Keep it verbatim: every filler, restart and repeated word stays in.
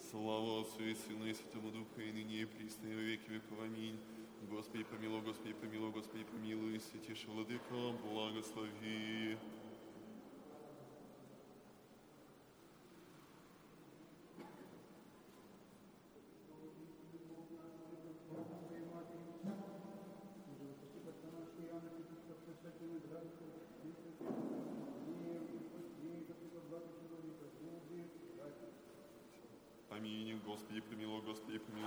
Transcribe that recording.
Слава Отцу и Сыну и Святому Духу, и ныне и присно, и во веки веков. Аминь. Господи помилуй, Господи помилуй, Господи помилуй, святейший Владыко, благослови. Аминь. Господи помилуй, Господи помилуй,